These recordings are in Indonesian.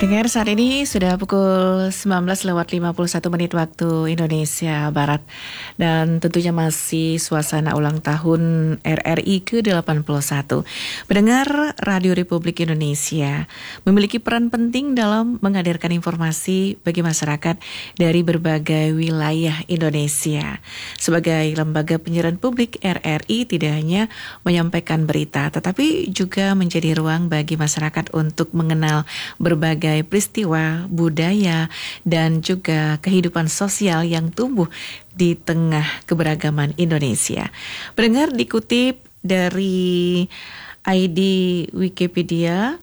Dengar saat ini sudah pukul 19:51 waktu Indonesia Barat. Dan tentunya masih suasana ulang tahun RRI ke-81. Pendengar Radio Republik Indonesia memiliki peran penting dalam menghadirkan informasi bagi masyarakat dari berbagai wilayah Indonesia. Sebagai lembaga penyiaran publik, RRI tidak hanya menyampaikan berita, tetapi juga menjadi ruang bagi masyarakat untuk mengenal berbagai peristiwa, budaya, dan juga kehidupan sosial yang tumbuh di tengah keberagaman Indonesia. Pendengar, dikutip dari ID Wikipedia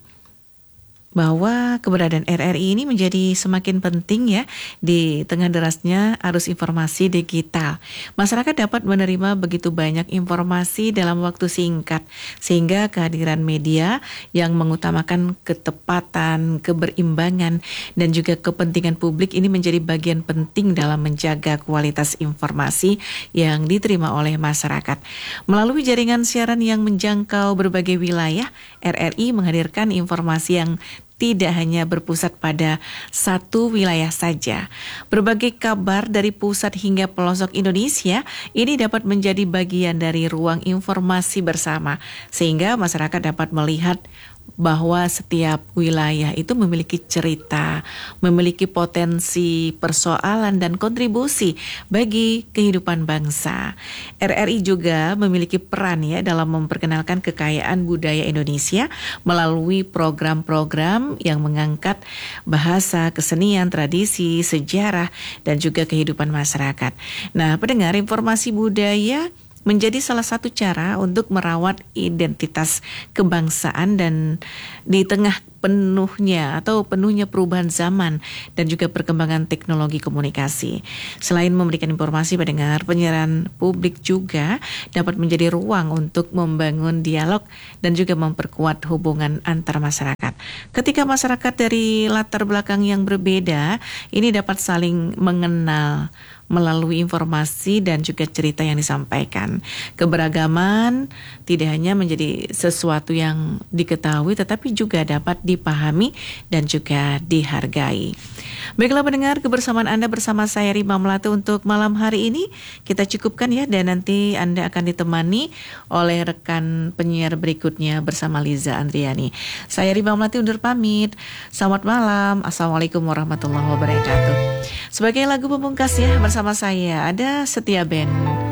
bahwa keberadaan RRI ini menjadi semakin penting ya di tengah derasnya arus informasi digital. Masyarakat dapat menerima begitu banyak informasi dalam waktu singkat, sehingga kehadiran media yang mengutamakan ketepatan, keberimbangan, dan juga kepentingan publik ini menjadi bagian penting dalam menjaga kualitas informasi yang diterima oleh masyarakat. Melalui jaringan siaran yang menjangkau berbagai wilayah, RRI menghadirkan informasi yang tidak hanya berpusat pada satu wilayah saja. Berbagai kabar dari pusat hingga pelosok Indonesia ini dapat menjadi bagian dari ruang informasi bersama, sehingga masyarakat dapat melihat bahwa setiap wilayah itu memiliki cerita, memiliki potensi, persoalan, dan kontribusi bagi kehidupan bangsa. RRI juga memiliki peran ya dalam memperkenalkan kekayaan budaya Indonesia melalui program-program yang mengangkat bahasa, kesenian, tradisi, sejarah, dan juga kehidupan masyarakat. Nah, pendengar, informasi budaya menjadi salah satu cara untuk merawat identitas kebangsaan dan di tengah penuhnya perubahan zaman dan juga perkembangan teknologi komunikasi. Selain memberikan informasi, pendengar, penyiaran publik juga dapat menjadi ruang untuk membangun dialog dan juga memperkuat hubungan antar masyarakat. Ketika masyarakat dari latar belakang yang berbeda ini dapat saling mengenal melalui informasi dan juga cerita yang disampaikan. Keberagaman tidak hanya menjadi sesuatu yang diketahui, tetapi juga dapat dipahami dan juga dihargai. Baiklah pendengar, kebersamaan Anda bersama saya Rima Melati untuk malam hari ini kita cukupkan ya, dan nanti Anda akan ditemani oleh rekan penyiar berikutnya bersama Liza Andriani. Saya Rima Melati undur pamit. Selamat malam. Assalamualaikum warahmatullahi wabarakatuh. Sebagai lagu pemungkas ya bersama saya ada Setia Band.